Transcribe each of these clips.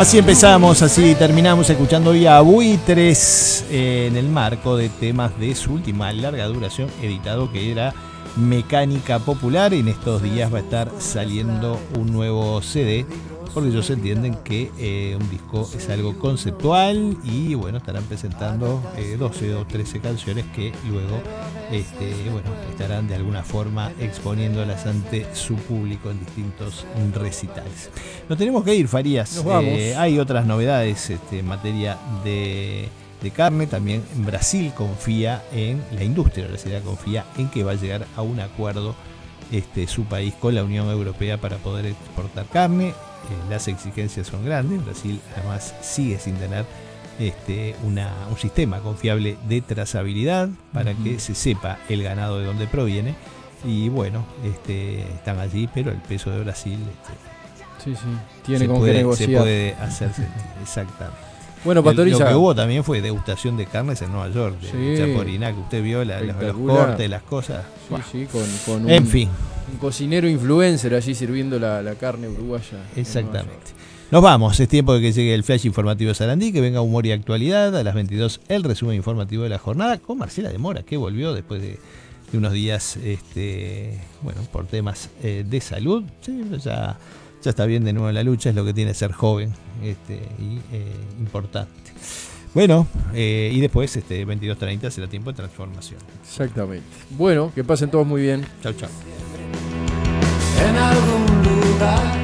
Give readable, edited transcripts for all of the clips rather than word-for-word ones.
Así empezamos, así terminamos escuchando hoy a Buitres en el marco de temas de su última larga duración editado, que era Mecánica Popular. En estos días va a estar saliendo un nuevo CD, porque ellos entienden que un disco es algo conceptual y bueno, estarán presentando 12 o 13 canciones que luego estarán de alguna forma exponiéndolas ante su público en distintos recitales. Nos tenemos que ir, Farías. Nos vamos. Hay otras novedades en materia de carne. También Brasil confía en la industria brasileña, confía en que va a llegar a un acuerdo su país con la Unión Europea para poder exportar carne. Las exigencias son grandes. Brasil además sigue sin tener un sistema confiable de trazabilidad para que se sepa el ganado de dónde proviene. Y bueno, están allí, pero el peso de Brasil tiene como que negociar. Se puede hacer sentir, exactamente. Bueno, Pastoriza, lo que hubo también fue degustación de carnes en Nueva York, de Chaporiná, que usted vio los cortes, las cosas. Sí, con en fin. Un cocinero influencer allí sirviendo la carne uruguaya. Exactamente. Nos vamos, es tiempo de que llegue el flash informativo de Sarandí, que venga Humor y Actualidad, a las 22 el resumen informativo de la jornada, con Marcela de Mora, que volvió después de unos días por temas de salud. Sí, ya está bien de nuevo en la lucha, es lo que tiene ser joven importante. Bueno, y después 22:30 será tiempo de transformación. Exactamente. Bueno, que pasen todos muy bien. Chau, chau. En algún lugar.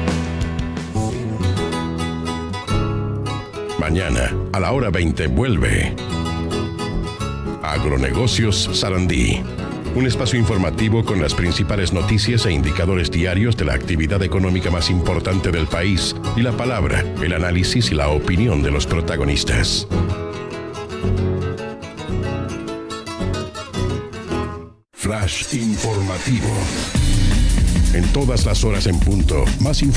Mañana, a la hora 20, vuelve Agronegocios Sarandí. Un espacio informativo con las principales noticias e indicadores diarios de la actividad económica más importante del país y la palabra, el análisis y la opinión de los protagonistas. Flash informativo. En todas las horas en punto, más información.